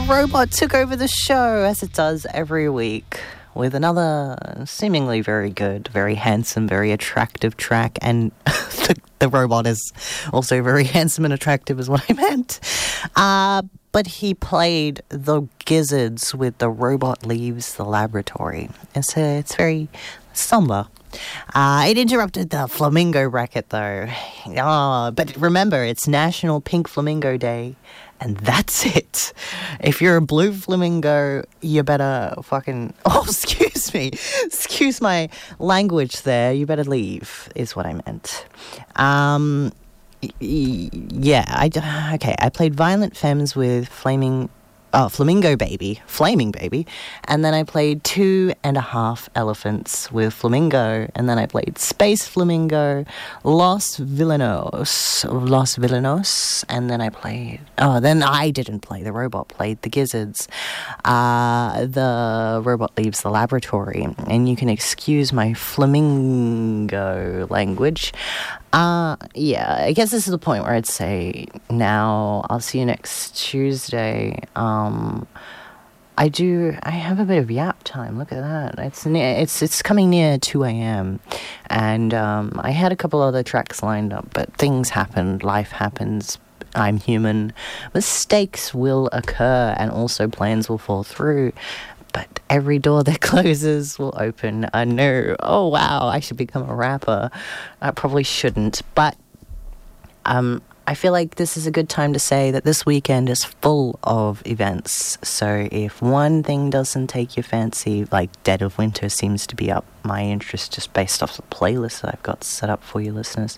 the robot took over the show, as it does every week, with another seemingly very good, very handsome, very attractive track. And the robot is also very handsome and attractive is what I meant. But he played the Gizzards with The Robot Leaves the Laboratory. It's very somber. It interrupted the flamingo bracket, though. But remember, it's National Pink Flamingo Day, and that's it. If you're a blue flamingo, you better fucking... Oh, excuse me. Excuse my language there. You better leave, is what I meant. Yeah, I played Violent Femmes with Flaming Baby, and then I played 2.5 Elephants with Flamingo, and then I played Space Flamingo, Los Villanos, and then I played... Oh, then I didn't play, the robot played the Gizzards. The robot leaves the laboratory, and you can excuse my flamingo language. Yeah, I guess this is the point where I'd say now I'll see you next Tuesday. I have a bit of yap time. Look at that. It's coming near 2 a.m. and I had a couple other tracks lined up, but things happened, life happens. I'm human. Mistakes will occur, and also plans will fall through. But every door that closes will open anew. Oh, wow, I should become a rapper. I probably shouldn't. But I feel like this is a good time to say that this weekend is full of events. So if one thing doesn't take your fancy, like Dead of Winter seems to be up my interest just based off the playlist that I've got set up for you listeners,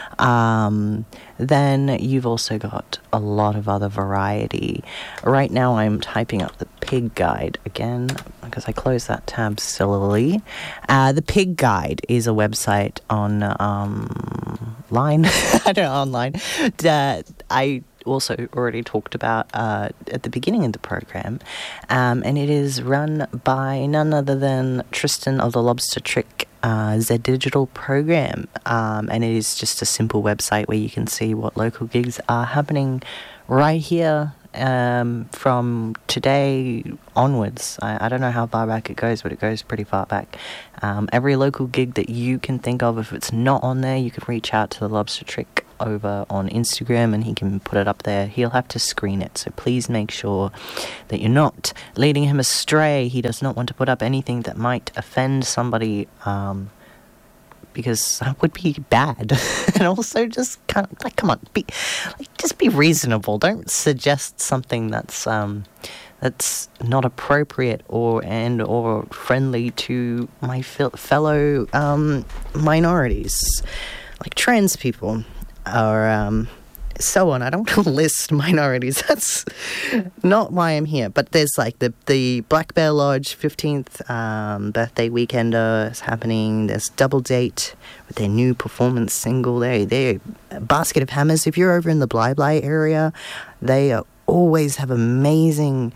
then you've also got a lot of other variety. Right now I'm typing up the Pig Guide again because I closed that tab silly. The Pig Guide is a website on online. I don't know, online. I also already talked about at the beginning of the program, and it is run by none other than Tristan of the Lobster Trick Z Digital program, and it is just a simple website where you can see what local gigs are happening right here from today onwards. I don't know how far back it goes, but it goes pretty far back. Every local gig that you can think of, if it's not on there, you could reach out to the Lobster Trick over on Instagram and he can put it up there. He'll have to screen it, so please make sure that you're not leading him astray. He does not want to put up anything that might offend somebody, because that would be bad. And also just kind of, like, come on, just be reasonable. Don't suggest something that's not appropriate or friendly to my fellow minorities, like trans people or so on. I don't want to list minorities. That's not why I'm here. But there's like the Black Bear Lodge 15th birthday weekender is happening. There's Double Date with their new performance single. They're Basket of Hammers. If you're over in the Bly area, they always have amazing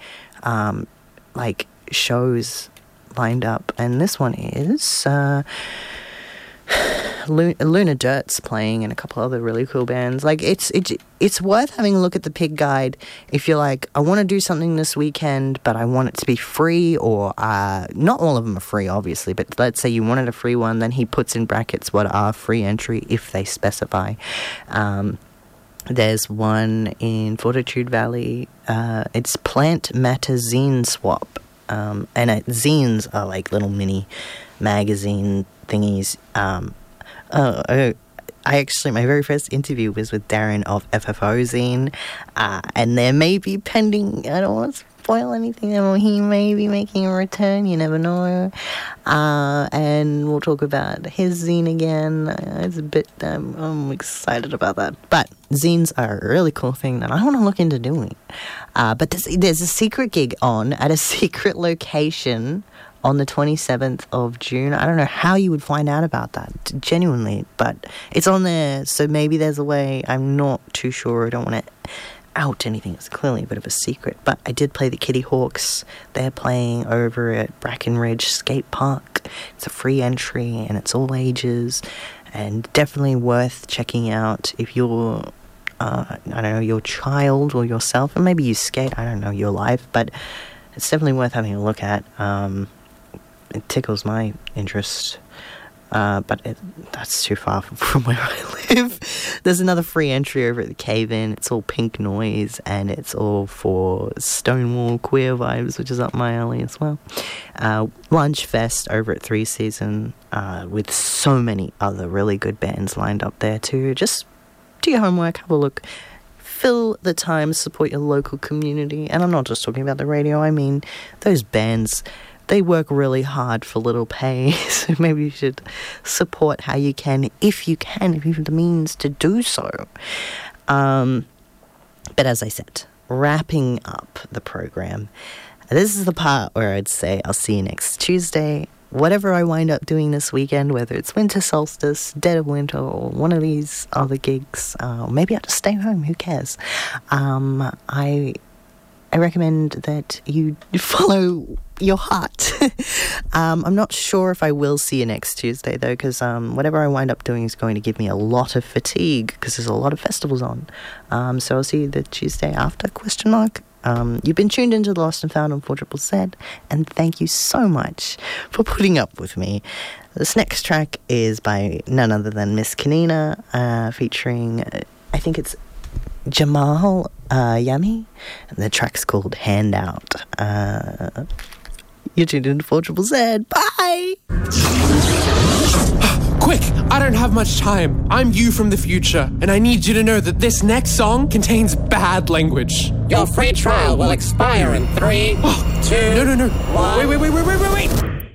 shows lined up. And this one is Luna Dirt's playing and a couple other really cool bands. Like it's worth having a look at the Pig Guide if you're like, I want to do something this weekend, but I want it to be free, or not all of them are free, obviously, but let's say you wanted a free one, then he puts in brackets what are free entry if they specify. There's one in Fortitude Valley. It's Plant Matter Zine Swap. And zines are like little mini magazine thingies. My very first interview was with Darren of FFO Zine, and there may be pending, I don't want to spoil anything, he may be making a return, you never know, and we'll talk about his zine again. It's a bit, I'm excited about that, but zines are a really cool thing that I want to look into doing, but there's a secret gig on at a secret location on the 27th of June. I don't know how you would find out about that, genuinely, but it's on there, so maybe there's a way. I'm not too sure. I don't want to out anything. It's clearly a bit of a secret, but I did play the Kitty Hawks. They're playing over at Brackenridge Skate Park. It's a free entry, and it's all ages, and definitely worth checking out if you're I don't know, your child or yourself, and maybe you skate, I don't know, your life, but it's definitely worth having a look at. It tickles my interest, but that's too far from where I live. There's another free entry over at the Cave-In. It's all pink noise, and it's all for Stonewall queer vibes, which is up my alley as well. Lunch Fest over at Three Season, with so many other really good bands lined up there too. Just do your homework, have a look. Fill the time, support your local community. And I'm not just talking about the radio, I mean those bands. They work really hard for little pay, so maybe you should support how you can, if you have the means to do so. But as I said, wrapping up the program, this is the part where I'd say I'll see you next Tuesday. Whatever I wind up doing this weekend, whether it's winter solstice, dead of winter, or one of these other gigs, maybe I'll just stay home, who cares? I recommend that you follow your heart. I'm not sure if I will see you next Tuesday, though, because whatever I wind up doing is going to give me a lot of fatigue, because there's a lot of festivals on. So I'll see you the Tuesday after, ? You've been tuned into The Lost and Found on 4ZZZ, and thank you so much for putting up with me. This next track is by none other than Miss Kanina, featuring, I think it's Jamal Yami, and the track's called Handout. You're tuned into 4ZZZ. Bye! Quick! I don't have much time. I'm you from the future, and I need you to know that this next song contains bad language. Your free trial will expire in 3, 2... No. 1. Wait.